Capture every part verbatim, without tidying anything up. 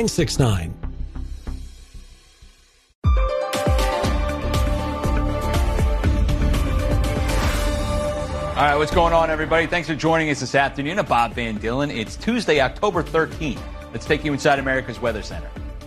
nine six nine. All right, what's going on, everybody? Thanks for joining us this afternoon. I'm Bob Van Dillen. It's Tuesday, October thirteenth. Let's take you inside America's Weather Center.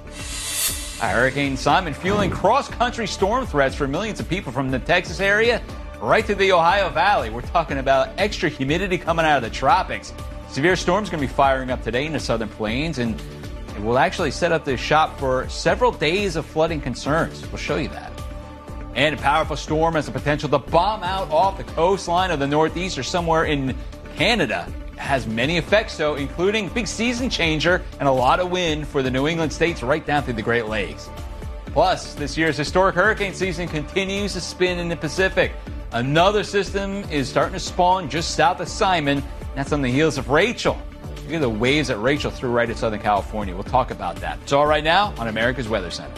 Hurricane Simon fueling cross-country storm threats for millions of people from the Texas area right to the Ohio Valley. We're talking about extra humidity coming out of the tropics. Severe storms going to be firing up today in the southern plains, and it will actually set up the shop for several days of flooding concerns. We'll show you that. And a powerful storm has the potential to bomb out off the coastline of the Northeast or somewhere in Canada. It has many effects, though, including big season changer and a lot of wind for the New England states right down through the Great Lakes. Plus, this year's historic hurricane season continues to spin in the Pacific. Another system is starting to spawn just south of Simon. That's on the heels of Rachel. Look at the waves that Rachel threw right at Southern California. We'll talk about that. It's all right now on America's Weather Center.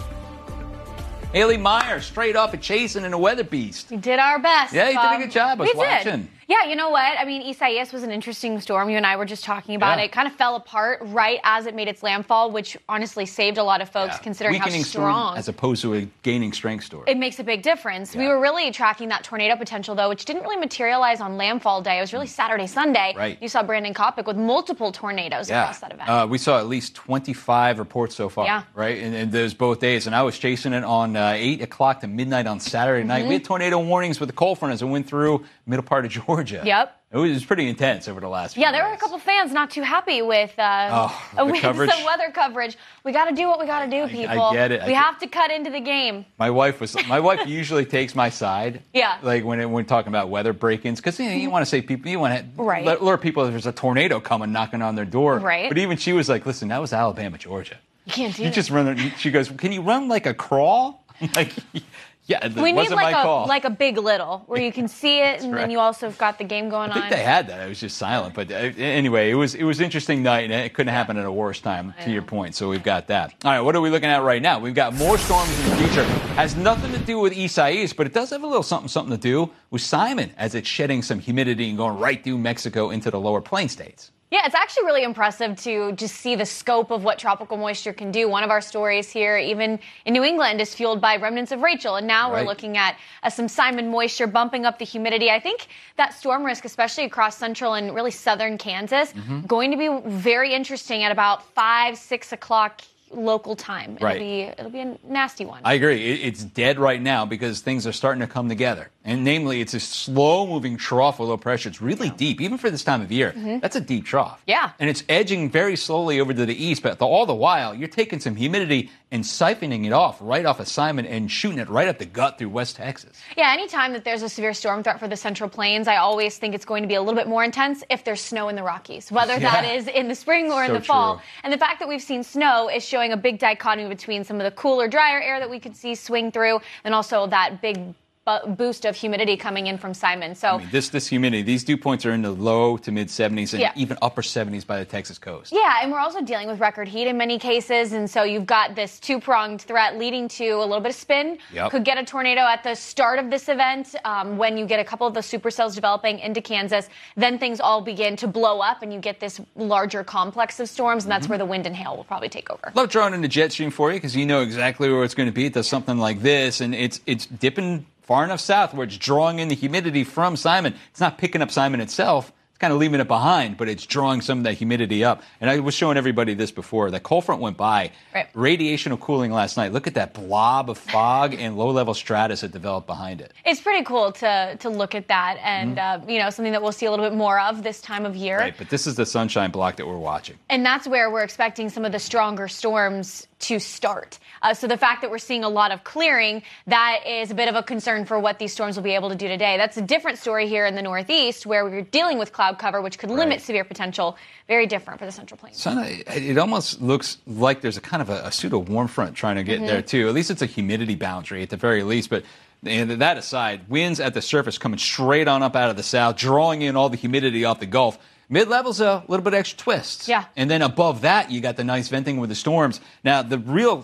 Haley Meyer, straight off at Chasen in a weather beast. We did our best. Yeah, you um, did a good job. I was we watching. Did. Yeah, you know what? I mean, Isaias was an interesting storm. You and I were just talking about yeah. it. It kind of fell apart right as it made its landfall, which honestly saved a lot of folks yeah. considering Weakening how strong. Storm as opposed to a gaining strength storm. It makes a big difference. Yeah. We were really tracking that tornado potential, though, which didn't really materialize on landfall day. It was really Saturday, Sunday. Right. You saw Brandon Kopic with multiple tornadoes yeah. across that event. Uh, we saw at least twenty-five reports so far. Yeah. Right? And, and those both days. And I was chasing it on uh, eight o'clock to midnight on Saturday night. Mm-hmm. We had tornado warnings with the cold front as it went through middle part of Georgia. Yep. It was pretty intense over the last few Yeah, there days. were a couple fans not too happy with, uh, oh, the with coverage. some weather coverage. We got to do what we got to do, people. I, I get it. We I have to cut into the game. My wife was. My wife usually takes my side. Yeah. Like when it, when we're talking about weather break-ins, because you, know, you want to say people, you want to right. let, alert people if there's a tornado coming knocking on their door. Right. But even she was like, "Listen, that was Alabama, Georgia. You can't do You that. just run." She goes, "Can you run like a crawl?" I'm like, yeah, it we wasn't need like my a call. like a big little where you can see it, and right. then you also have got the game going I think on. they had that. I was just silent. But uh, anyway, it was it was an interesting night, and it couldn't happen at a worse time, to your point. So we've got that. All right, what are we looking at right now? We've got more storms in the future. Has nothing to do with Isaias, but it does have a little something something to do with Simon, as it's shedding some humidity and going right through Mexico into the lower plain states. Yeah, it's actually really impressive to just see the scope of what tropical moisture can do. One of our stories here, even in New England, is fueled by remnants of Rachel. And now right. we're looking at uh, some Simon moisture bumping up the humidity. I think that storm risk, especially across central and really southern Kansas, mm-hmm. going to be very interesting at about five, six o'clock local time. It'll right. be it'll be a nasty one. I agree. It's dead right now because things are starting to come together. And namely, it's a slow-moving trough of low pressure. It's really yeah. deep, even for this time of year. Mm-hmm. That's a deep trough. Yeah. And it's edging very slowly over to the east, but the, all the while, you're taking some humidity and siphoning it off right off of Simon and shooting it right up the gut through West Texas. Yeah, anytime that there's a severe storm threat for the Central Plains, I always think it's going to be a little bit more intense if there's snow in the Rockies, whether yeah. that is in the spring or so in the fall. true. And the fact that we've seen snow is showing a big dichotomy between some of the cooler, drier air that we could see swing through and also that big boost of humidity coming in from Simon. So I mean, this this humidity, these dew points are in the low to mid seventies and yeah. even upper seventies by the Texas coast. Yeah, and we're also dealing with record heat in many cases, and so you've got this two-pronged threat leading to a little bit of spin. Yep. Could get a tornado at the start of this event um, when you get a couple of the supercells developing into Kansas. Then things all begin to blow up, and you get this larger complex of storms, and that's mm-hmm. where the wind and hail will probably take over. Love drawing in the jet stream for you because you know exactly where it's going to be. It does something like this, and it's it's dipping far enough south where it's drawing in the humidity from Simon. It's not picking up Simon itself. It's kind of leaving it behind, but it's drawing some of that humidity up. And I was showing everybody this before. The cold front went by. Right. Radiational cooling last night. Look at that blob of fog and low-level stratus that developed behind it. It's pretty cool to to look at that and, mm-hmm. uh, you know, something that we'll see a little bit more of this time of year. Right, but this is the sunshine block that we're watching. And that's where we're expecting some of the stronger storms to start. Uh, so the fact that we're seeing a lot of clearing, that is a bit of a concern for what these storms will be able to do today. That's a different story here in the Northeast where we're dealing with cloud cover, which could limit right. severe potential. Very different for the Central Plains. So it almost looks like there's a kind of a, a pseudo warm front trying to get mm-hmm. there, too. At least it's a humidity boundary at the very least. But and that aside, winds at the surface coming straight on up out of the south, drawing in all the humidity off the Gulf. Mid-levels, a little bit extra twists. Yeah. And then above that, you got the nice venting with the storms. Now, the real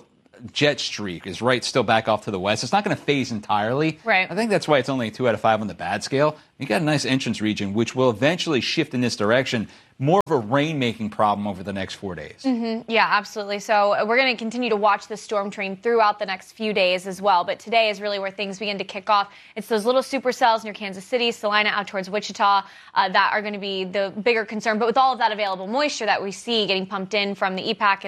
jet streak is right still back off to the west. It's not going to phase entirely. Right. I think that's why it's only a two out of five on the bad scale. You got a nice entrance region, which will eventually shift in this direction. More of a rain-making problem over the next four days. Mm-hmm. Yeah, absolutely. So we're going to continue to watch the storm train throughout the next few days as well. But today is really where things begin to kick off. It's those little supercells near Kansas City, Salina out towards Wichita uh, that are going to be the bigger concern. But with all of that available moisture that we see getting pumped in from the E PAC